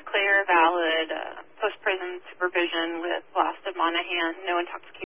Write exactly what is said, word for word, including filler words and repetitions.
clear, valid uh, post-prison supervision with loss of Monaghan, no intoxication.